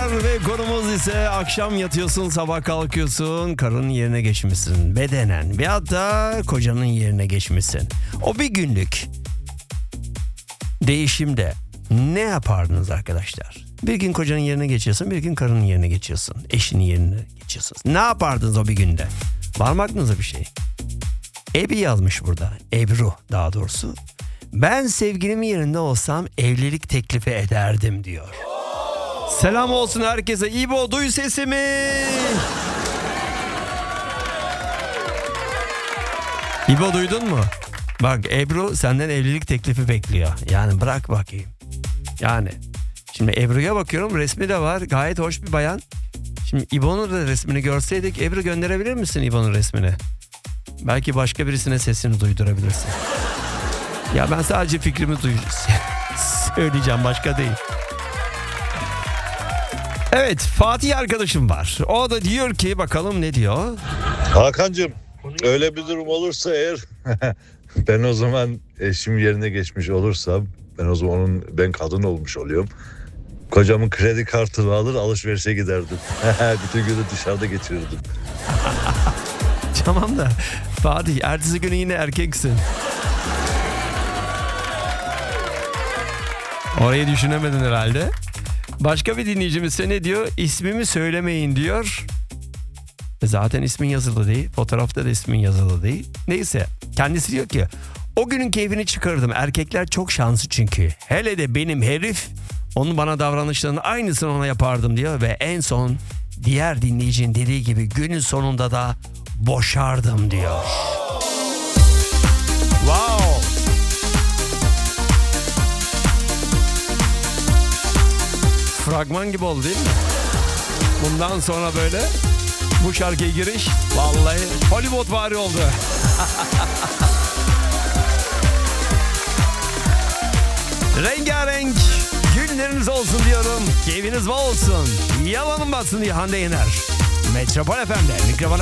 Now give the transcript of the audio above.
var ve konumuz ise akşam yatıyorsun, sabah kalkıyorsun, karının yerine geçmişsin bedenen veyahut da kocanın yerine geçmişsin. O bir günlük değişimde ne yapardınız arkadaşlar? Bir gün kocanın yerine geçiyorsun, bir gün karının yerine geçiyorsun, eşinin yerine geçiyorsun. Ne yapardınız o bir günde? Var mı aklınıza bir şey? Ebi yazmış burada, Ebru daha doğrusu. Ben sevgilimin yerinde olsam evlilik teklifi ederdim diyor. Selam olsun herkese. İbo, duy sesimi. İbo, duydun mu? Bak, Ebru senden evlilik teklifi bekliyor. Yani bırak bakayım. Yani şimdi Ebru'ya bakıyorum, resmi de var. Gayet hoş bir bayan. Şimdi İbo'nun da resmini görseydik. Ebru, gönderebilir misin İbo'nun resmini? Belki başka birisine sesini duydurabilirsin. Ya ben sadece fikrimi söyleyeceğim, başka değil. Evet, Fatih arkadaşım var. O da diyor ki, bakalım ne diyor? Hakan'cığım, öyle bir durum olursa eğer ben o zaman eşim yerine geçmiş olursam, ben o zaman ben kadın olmuş oluyorum. Kocamın kredi kartını alır alışverişe giderdim. Bütün günü dışarıda geçirirdim. Tamam da Fatih, ertesi günü yine erkeksin. Orayı düşünemedin herhalde. Başka bir dinleyicimiz ne diyor? İsmimi söylemeyin diyor. Zaten ismin yazılı değil. Fotoğrafta da ismin yazılı değil. Neyse, kendisi diyor ki o günün keyfini çıkardım. Erkekler çok şanslı çünkü. Hele de benim herif, onun bana davranışlarının aynısını ona yapardım diyor. Ve en son diğer dinleyicinin dediği gibi günün sonunda da boşardım diyor. Wow. Fragman gibi oldu değil mi? Bundan sonra böyle bu şarkıya giriş vallahi Hollywood vari oldu. Rengarenk günleriniz olsun diyorum. Keyfiniz bol olsun. Yalanın batsın diye Hande Yener. Metropol FM'de mikrofona